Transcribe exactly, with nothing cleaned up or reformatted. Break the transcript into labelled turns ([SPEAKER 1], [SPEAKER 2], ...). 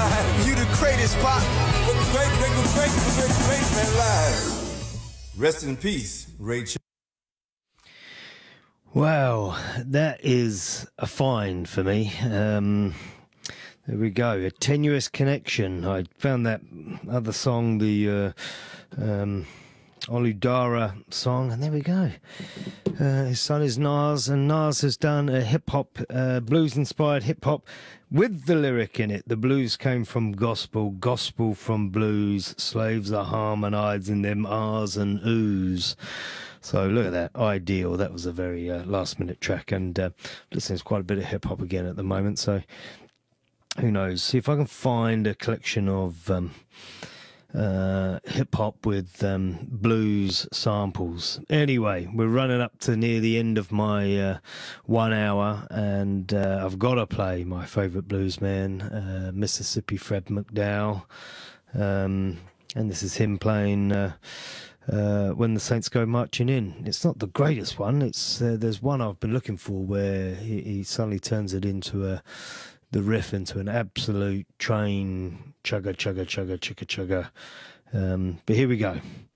[SPEAKER 1] live. You the greatest, Pop. Great, great, great, great, great, great man live. Rest in peace, Ray Charles.
[SPEAKER 2] Well, that is a find for me. Um, there we go. A Tenuous Connection. I found that other song, the uh, um, Oludara song, and there we go. Uh, his son is Nas, and Nas has done a hip-hop, uh, blues-inspired hip-hop with the lyric in it. The blues came from gospel, gospel from blues. Slaves are harmonising them R's and O's. So look at that, Ideal. That was a very uh, last-minute track, and uh, listening to quite a bit of hip-hop again at the moment, so who knows. See if I can find a collection of um, uh, hip-hop with um, blues samples. Anyway, we're running up to near the end of my uh, one hour, and uh, I've got to play my favourite blues man, uh, Mississippi Fred McDowell, um, and this is him playing... Uh, Uh, When the Saints Go Marching In. It's not the greatest one. It's uh, there's one I've been looking for where he, he suddenly turns it into a the riff into an absolute train chugga chugga chugga chugga chugga. Um, but here we go.